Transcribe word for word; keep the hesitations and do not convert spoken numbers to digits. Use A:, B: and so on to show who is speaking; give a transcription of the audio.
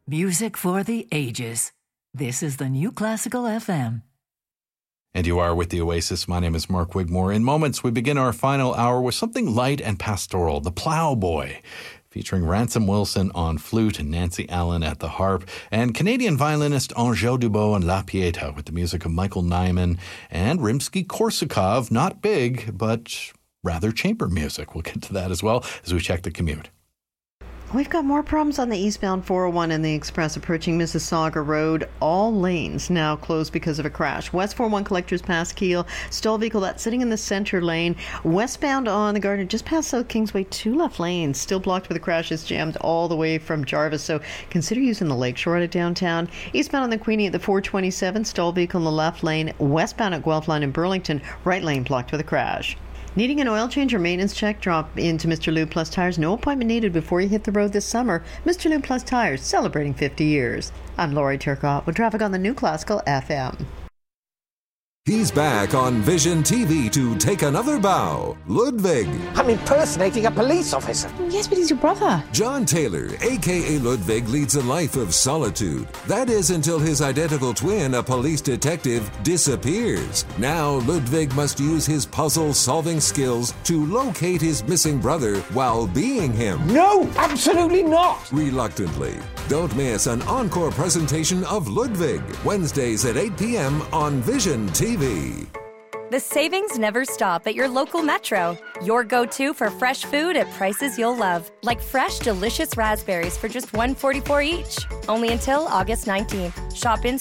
A: Music for the ages. This is the New Classical F M.
B: And you are with the Oasis. My name is Mark Wigmore. In moments, we begin our final hour with something light and pastoral, The Plowboy, featuring Ransom Wilson on flute and Nancy Allen at the harp, and Canadian violinist Angèle Dubois and La Pieta with the music of Michael Nyman and Rimsky-Korsakov. Not big, but rather chamber music. We'll get to that as well as we check the commute.
C: We've got more problems on the eastbound four oh one and the express approaching Mississauga Road. All lanes now closed because of a crash. West four oh one Collectors past Kiel. Stall vehicle that's sitting in the center lane. Westbound on the Gardner just past South Kingsway. Two left lanes still blocked with the crashes, jammed all the way from Jarvis. So consider using the lakeshore out of downtown. Eastbound on the Queenie at the four twenty-seven. Stall vehicle in the left lane. Westbound at Guelph Line in Burlington. Right lane blocked with a crash. Needing an oil change or maintenance check? Drop into Mister Lube Plus Tires. No appointment needed before you hit the road this summer. Mister Lube Plus Tires, celebrating fifty years. I'm Lori Turcotte with traffic on the New Classical F M.
D: He's back on Vision T V to take another bow. Ludwig.
E: I'm impersonating a police officer.
F: Yes, but he's your brother.
D: John Taylor, a k a. Ludwig, leads a life of solitude. That is until his identical twin, a police detective, disappears. Now Ludwig must use his puzzle-solving skills to locate his missing brother while being him.
E: No, absolutely not.
D: Reluctantly. Don't miss an encore presentation of Ludwig, Wednesdays at eight p.m. on Vision T V.
G: The savings never stop at your local Metro. Your go-to for fresh food at prices you'll love. Like fresh, delicious raspberries for just one dollar and forty-four cents each. Only until August nineteenth. Shop in